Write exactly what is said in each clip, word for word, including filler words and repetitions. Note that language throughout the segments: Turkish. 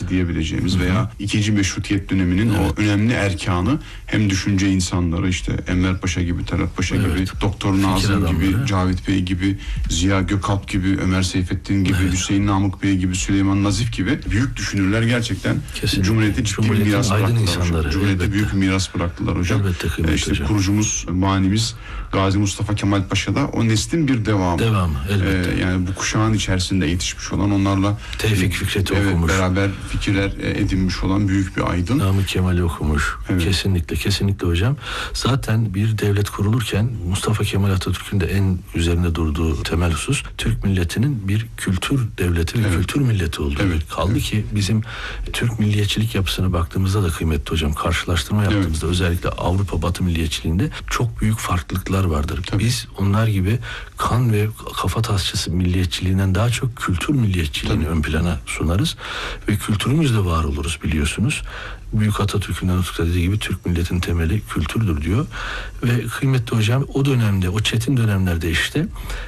diyebileceğimiz veya ikinci Meşrutiyet döneminin evet. o önemli erkanı, hem düşünce insanları işte Enver Paşa gibi, Talat Paşa evet. gibi, Doktor Nazım gibi, Cavit Bey gibi, Ziya Gökalp gibi, Ömer Seyfettin gibi, evet. Hüseyin Namık Bey gibi, Süleyman Nazif gibi büyük düşünürler gerçekten kesinlikle. Cumhuriyete ciddi bir miras bıraktılar hocam. Cumhuriyete büyük bir miras bıraktılar hocam. Elbette, e işte hocam. Kurucumuz, manimiz Gazi Mustafa Kemal Paşa da o neslin bir devamı. Devamı elbette. Ee, yani bu kuşağın içerisinde yetişmiş olan, onlarla Tevfik Fikret'i evet, okumuş. Beraber fikirler edinmiş olan büyük bir aydın. Namık Kemal'i okumuş. Evet. Kesinlikle, kesinlikle hocam. Zaten bir devlet kurulurken Mustafa Kemal Atatürk'ün de en üzerinde durduğu temel husus Türk milletinin bir kültür devleti ve evet. kültür milleti olduğu. Evet. Kaldı evet. ki bizim Türk milliyetçilik yapısına baktığımızda da kıymetli hocam, karşılaştırma yaptığımızda evet. özellikle Avrupa Batı milliyetçiliğinde çok büyük farklılıklar vardır. Tabii. Biz onlar gibi kan ve kafa tasçısı milliyetçiliğinden daha çok kültür milliyetçiliğini Tabii. ön plana sunarız ve kültürümüzle var oluruz biliyorsunuz. Büyük Atatürk'ün Anıtkabir'de dediği gibi Türk milletin temeli kültürdür diyor. Ve kıymetli hocam o dönemde, o çetin dönemlerde işte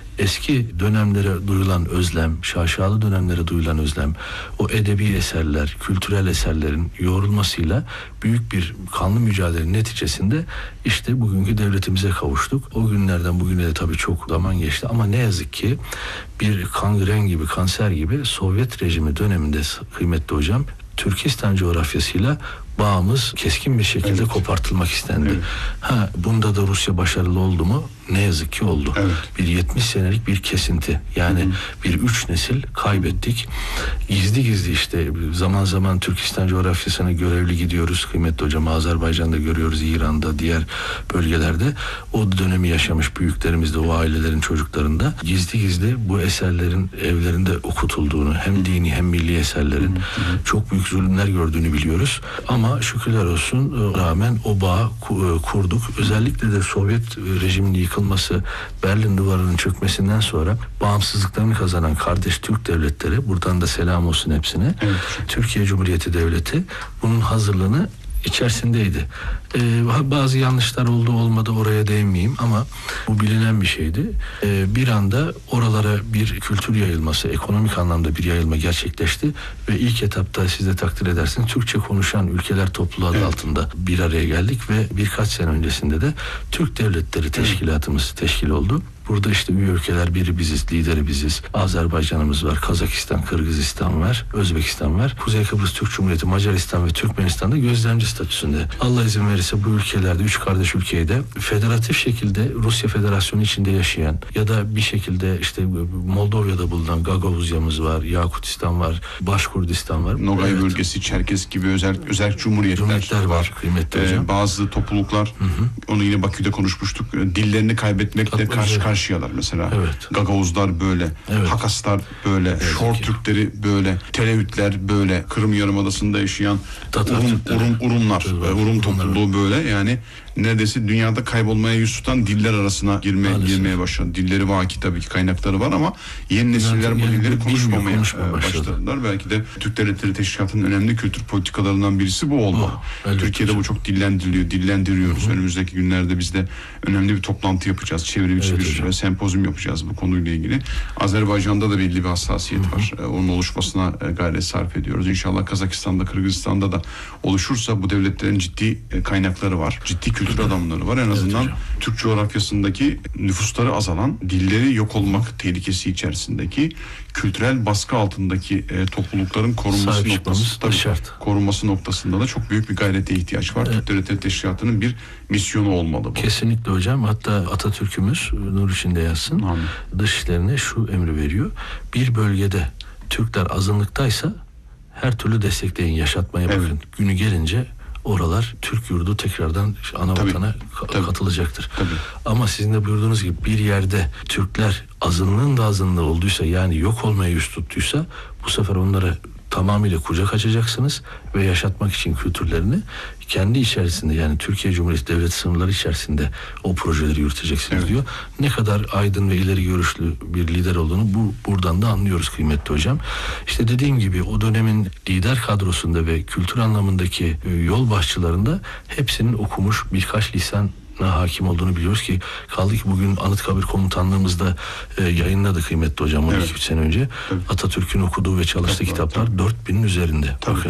eski dönemlere duyulan özlem, şaşalı dönemlere duyulan özlem, o edebi eserler, kültürel eserlerin yoğrulmasıyla büyük bir kanlı mücadelenin neticesinde işte bugünkü devletimize kavuştuk. O günlerden bugüne de tabii çok zaman geçti ama ne yazık ki bir kangren gibi, kanser gibi Sovyet rejimi döneminde kıymetli hocam Türkistan coğrafyasıyla bağımız keskin bir şekilde evet. kopartılmak istendi. Evet. Ha, bunda da Rusya başarılı oldu mu? Ne yazık ki oldu. Evet. Bir yetmiş senelik bir kesinti. Yani hı hı. bir üç nesil kaybettik. Gizli gizli işte zaman zaman Türkistan coğrafyasına görevli gidiyoruz. Kıymetli hocam, Azerbaycan'da görüyoruz, İran'da, diğer bölgelerde. O dönemi yaşamış büyüklerimiz de, o ailelerin çocuklarında gizli gizli bu eserlerin evlerinde okutulduğunu, hem dini hem milli eserlerin hı hı. çok büyük zulümler gördüğünü biliyoruz. Ama şükürler olsun rağmen o bağı kurduk. Özellikle de Sovyet rejiminin yıkılması, Berlin Duvarı'nın çökmesinden sonra bağımsızlıklarını kazanan kardeş Türk devletleri, buradan da selam olsun hepsine. Evet. Türkiye Cumhuriyeti Devleti bunun hazırlığını içerisindeydi. Ee, bazı yanlışlar oldu olmadı oraya değinmeyeyim ama bu bilinen bir şeydi. Ee, bir anda oralara bir kültür yayılması, ekonomik anlamda bir yayılma gerçekleşti ve ilk etapta siz de takdir edersiniz Türkçe konuşan ülkeler topluluğu adı evet. altında bir araya geldik ve birkaç sene öncesinde de Türk Devletleri Teşkilatımız evet. teşkil oldu. Burada işte üye ülkeler biri biziz, lideri biziz. Azerbaycan'ımız var, Kazakistan, Kırgızistan var, Özbekistan var. Kuzey Kıbrıs Türk Cumhuriyeti, Macaristan ve Türkmenistan'da gözlemci statüsünde. Allah izin verirse bu ülkelerde, üç kardeş ülkeyi de federatif şekilde Rusya Federasyonu içinde yaşayan ya da bir şekilde işte Moldova'da bulunan Gagavuzya'mız var, Yakutistan var, Başkurdistan var. Nogay evet. bölgesi, Çerkes gibi özel özel cumhuriyetler, cumhuriyetler var. var kıymetli ee, hocam. Bazı topluluklar, hı hı. onu yine Bakü'de konuşmuştuk, dillerini kaybetmekle karşı karşıyalar mesela. Evet. Gagavuzlar böyle, evet. Hakaslar böyle, evet. Şor Türkleri böyle, Televütler böyle, Kırım Yarımadası'nda yaşayan Tatar Urum, Urum, Urumlar, evet. Urum topluluğu böyle, yani neredeyse dünyada kaybolmaya yüz tutan diller arasına girme, girmeye başladı. Dilleri vaki tabii ki, kaynakları var ama yeni nesiller yani, bu dilleri yani, konuşmamaya başladılar. Belki de Türk Devletleri Teşkilatı'nın önemli kültür politikalarından birisi bu oldu. Oh, Türkiye'de bu çok dillendiriliyor, dillendiriyoruz. Hı-hı. Önümüzdeki günlerde biz de önemli bir toplantı yapacağız. Çevrimiçi evet, bir sempozyum yapacağız bu konuyla ilgili. Azerbaycan'da da belli bir hassasiyet Hı-hı. var. Onun oluşmasına gayret sarf ediyoruz. İnşallah Kazakistan'da, Kırgızistan'da da oluşursa bu devletlerin ciddi kaynakları var. Ciddi kültür adamları var. En azından evet, Türk coğrafyasındaki nüfusları azalan, dilleri yok olmak tehlikesi içerisindeki kültürel baskı altındaki e, toplulukların korunması noktası, tabii, şart. korunması noktasında da çok büyük bir gayrete ihtiyaç var. Evet. Türk Devletleri Teşkilatı'nın bir misyonu olmalı bu. Kesinlikle hocam. Hatta Atatürk'ümüz nur içinde yatsın. Amin. Dışişlerine şu emri veriyor. Bir bölgede Türkler azınlıktaysa her türlü destekleyin, yaşatmaya bakın. Evet. Günü gelince oralar Türk yurdu tekrardan ana tabii, vatana tabii, katılacaktır. Tabii. Ama sizin de buyurduğunuz gibi bir yerde Türkler azınlığın da azınlığı olduysa, yani yok olmaya yüz tuttuysa, bu sefer onlara tamamıyla kucak açacaksınız ve yaşatmak için kültürlerini kendi içerisinde, yani Türkiye Cumhuriyeti Devleti sınırları içerisinde o projeleri yürüteceksiniz evet, diyor. Ne kadar aydın ve ileri görüşlü bir lider olduğunu bu buradan da anlıyoruz kıymetli hocam. İşte dediğim gibi o dönemin lider kadrosunda ve kültür anlamındaki yol başçılarında hepsinin okumuş, birkaç lisan hakim olduğunu biliyoruz ki, kaldı ki bugün Anıtkabir Komutanlığımızda e, yayınladı kıymetli hocam, on iki evet, sene önce. Tabii. Atatürk'ün okuduğu ve çalıştığı tabii, kitaplar tabii. dört binin üzerinde. Tabii.